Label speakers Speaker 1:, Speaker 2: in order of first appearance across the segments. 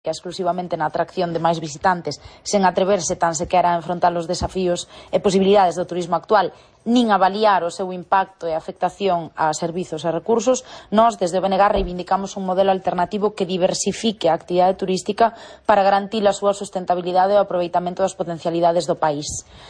Speaker 1: exclusivamente na atracción de máis visitantes, sen atreverse tan sequera a enfrontar os desafíos e posibilidades do turismo actual, nin avaliar o seu impacto e afectación a servizos e recursos, nós, desde o BNG, reivindicamos un modelo alternativo que diversifique a actividade turística para garantir a súa sustentabilidade e o aproveitamento das potencialidades do país.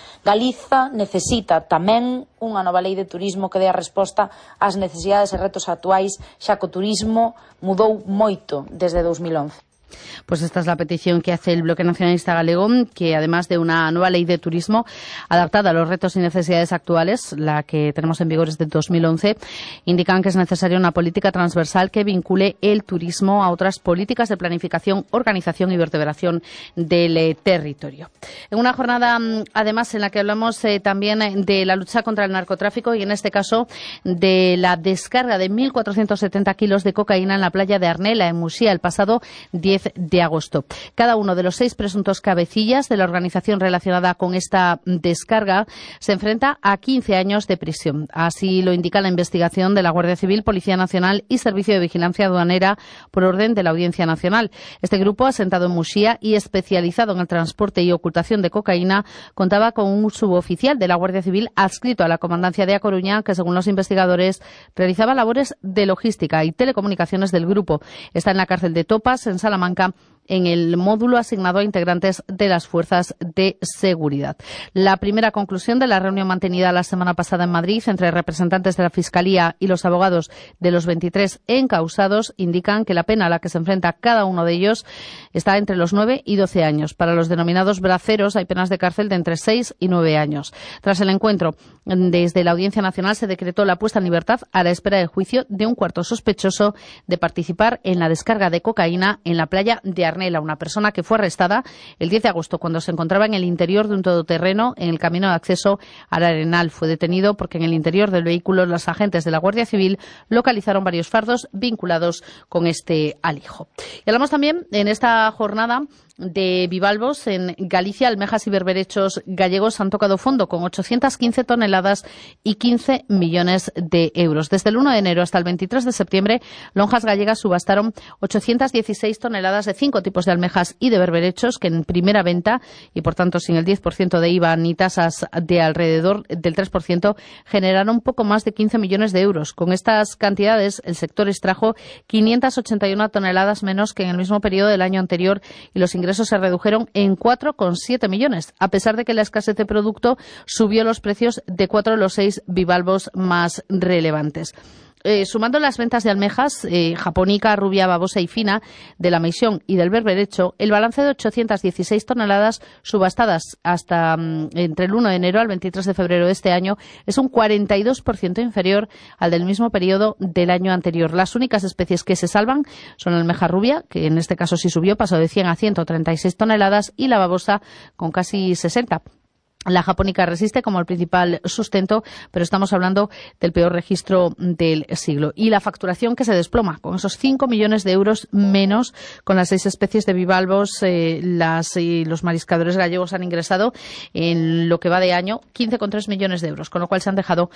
Speaker 1: Galiza necesita tamén unha nova lei de turismo que dé a resposta ás necesidades e retos actuais, xa que o turismo mudou moito desde 2011.
Speaker 2: Pues esta es la petición que hace el Bloque Nacionalista Galego, que además de una nueva ley de turismo adaptada a los retos y necesidades actuales, la que tenemos en vigor desde 2011, indican que es necesaria una política transversal que vincule el turismo a otras políticas de planificación, organización y vertebración del territorio. En una jornada, además, en la que hablamos también de la lucha contra el narcotráfico y, en este caso, de la descarga de 1.470 kilos de cocaína en la playa de Arnela, en Muxía, el pasado 10 de agosto. Cada uno de los 6 presuntos cabecillas de la organización relacionada con esta descarga se enfrenta a 15 años de prisión. Así lo indica la investigación de la Guardia Civil, Policía Nacional y Servicio de Vigilancia Aduanera por orden de la Audiencia Nacional. Este grupo, asentado en Muxía y especializado en el transporte y ocultación de cocaína, contaba con un suboficial de la Guardia Civil adscrito a la Comandancia de A Coruña, que, según los investigadores, realizaba labores de logística y telecomunicaciones del grupo. Está en la cárcel de Topas, en Salamanca, en el módulo asignado a integrantes de las fuerzas de seguridad. La primera conclusión de la reunión mantenida la semana pasada en Madrid entre representantes de la Fiscalía y los abogados de los 23 encausados indican que la pena a la que se enfrenta cada uno de ellos está entre los 9 y 12 años. Para los denominados braceros hay penas de cárcel de entre 6 y 9 años. Tras el encuentro, desde la Audiencia Nacional se decretó la puesta en libertad a la espera del juicio de un cuarto sospechoso de participar en la descarga de cocaína en la playa de Arnela, una persona que fue arrestada el 10 de agosto cuando se encontraba en el interior de un todoterreno en el camino de acceso al Arenal. Fue detenido porque en el interior del vehículo los agentes de la Guardia Civil localizaron varios fardos vinculados con este alijo. Y hablamos también en esta jornada de bivalvos. En Galicia, almejas y berberechos gallegos han tocado fondo con 815 toneladas y 15 millones de euros. Desde el 1 de enero hasta el 23 de septiembre, lonjas gallegas subastaron 816 toneladas de 5 tipos de almejas y de berberechos que en primera venta, y por tanto sin el 10% de IVA ni tasas de alrededor del 3%, generaron poco más de 15 millones de euros. Con estas cantidades, el sector extrajo 581 toneladas menos que en el mismo periodo del año anterior y los ingresos se redujeron en 4,7 millones, a pesar de que la escasez de producto subió los precios de 4 de los 6 bivalvos más relevantes. Sumando las ventas de almejas, japonica, rubia, babosa y fina, de la meisión y del berberecho, el balance de 816 toneladas subastadas hasta entre el 1 de enero al 23 de febrero de este año es un 42% inferior al del mismo periodo del año anterior. Las únicas especies que se salvan son la almeja rubia, que en este caso sí subió, pasó de 100 a 136 toneladas, y la babosa con casi 60. La japónica resiste como el principal sustento, pero estamos hablando del peor registro del siglo. Y la facturación que se desploma, con esos 5 millones de euros menos, con las 6 especies de bivalvos, los mariscadores gallegos han ingresado en lo que va de año 15,3 millones de euros, con lo cual se han dejado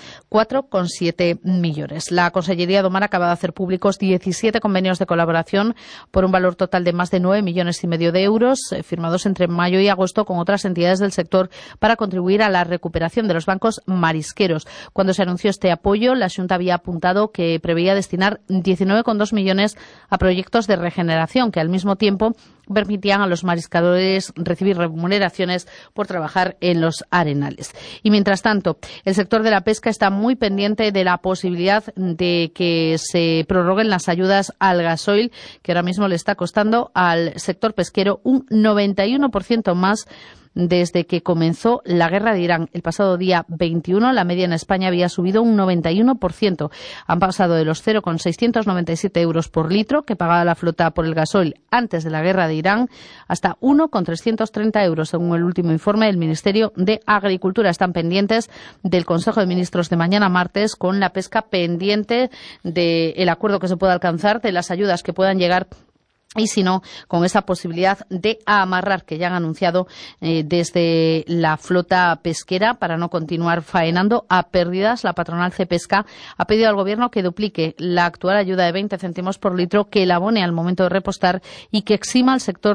Speaker 2: 4,7 millones. La Consellería do Mar acaba de hacer públicos 17 convenios de colaboración por un valor total de más de 9,5 millones de euros, firmados entre mayo y agosto con otras entidades del sector para contribuir a la recuperación de los bancos marisqueros. Cuando se anunció este apoyo, la Xunta había apuntado que preveía destinar 19,2 millones a proyectos de regeneración que al mismo tiempo permitían a los mariscadores recibir remuneraciones por trabajar en los arenales. Y mientras tanto, el sector de la pesca está muy pendiente de la posibilidad de que se prorroguen las ayudas al gasoil, que ahora mismo le está costando al sector pesquero un 91% más desde que comenzó la guerra de Irán. El pasado día 21, la media en España había subido un 91%. Han pasado de los 0,697 euros por litro que pagaba la flota por el gasoil antes de la guerra de Irán hasta 1,330 euros, según el último informe del Ministerio de Agricultura. Están pendientes del Consejo de Ministros de mañana martes, con la pesca pendiente del acuerdo que se pueda alcanzar, de las ayudas que puedan llegar y si no, con esa posibilidad de amarrar que ya han anunciado desde la flota pesquera para no continuar faenando a pérdidas. La patronal Cepesca ha pedido al Gobierno que duplique la actual ayuda de 20 céntimos por litro, que la abone al momento de repostar y que exima al sector